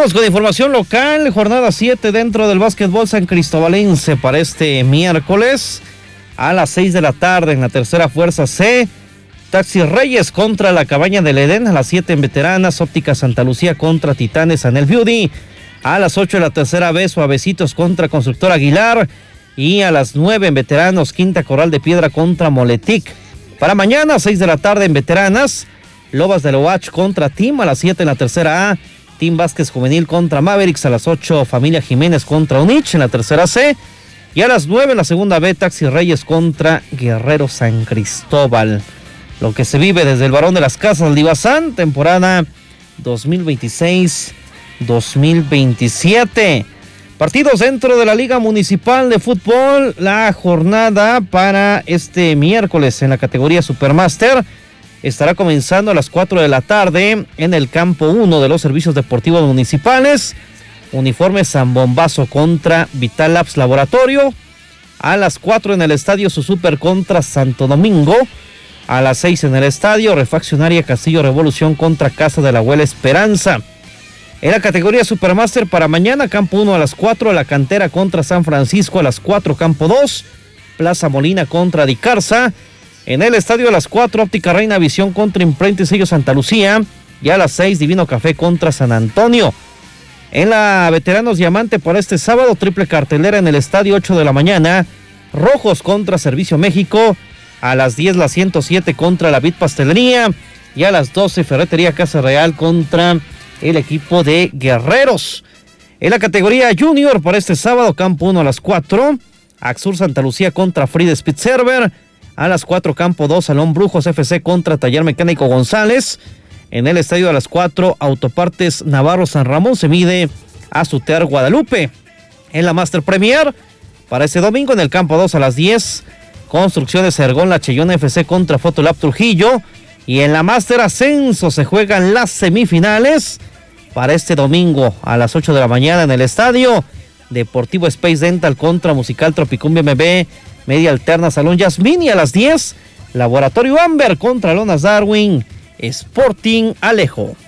Vamos con información local, jornada 7 dentro del básquetbol san cristobalense para este miércoles a las 6 de la tarde en la tercera fuerza C. Taxi Reyes contra la Cabaña del Edén a las 7 en veteranas. Óptica Santa Lucía contra Titanes Anel Beauty. A las 8 de la tercera B, Suavecitos contra Constructor Aguilar. Y a las 9 en veteranos, Quinta Corral de Piedra contra Moletic. Para mañana, 6 de la tarde en veteranas, Lobas de Loach contra Team. A las 7 en la tercera A, Team Vázquez Juvenil contra Mavericks. A las 8, Familia Jiménez contra Unich en la tercera C. Y a las 9 en la segunda B, Taxi Reyes contra Guerrero San Cristóbal. Lo que se vive desde el Barón de las Casas, Libazán, temporada 2026-2027. Partidos dentro de la Liga Municipal de Fútbol. La jornada para este miércoles en la categoría Supermaster estará comenzando a las 4 de la tarde en el campo 1 de los servicios deportivos municipales. Uniforme San Bombazo contra Vital Labs Laboratorio. A las 4 en el estadio Susuper contra Santo Domingo. A las 6 en el estadio Refaccionaria Castillo Revolución contra Casa de la Abuela Esperanza. En la categoría Supermaster para mañana, campo 1 a las 4, La Cantera contra San Francisco a las 4, campo 2, Plaza Molina contra Dicarza. En el estadio a las 4, Óptica Reina Visión contra Imprenta y Sello Santa Lucía. Y a las 6, Divino Café contra San Antonio. En la Veteranos Diamante para este sábado, triple cartelera en el estadio 8 de la mañana, Rojos contra Servicio México. A las 10, la 107 contra la Vid Pastelería. Y a las 12, Ferretería Casa Real contra el equipo de Guerreros. En la categoría Junior para este sábado, campo 1 a las 4, Axur Santa Lucía contra Frida Speed Server. A las 4, campo 2, Salón Brujos FC contra Taller Mecánico González. En el estadio a las 4, Autopartes Navarro San Ramón se mide a Sutear Guadalupe. En la Master Premier para este domingo en el campo 2 a las 10, Construcciones Ergón La Cheyona FC contra Fotolab Trujillo. Y en la Master Ascenso se juegan las semifinales para este domingo a las 8 de la mañana en el estadio Deportivo Space Dental contra Musical Tropicumbia MB, Media Alterna Salón Yasmín. Y a las 10, Laboratorio Amber contra Lonas Darwin, Sporting Alejo.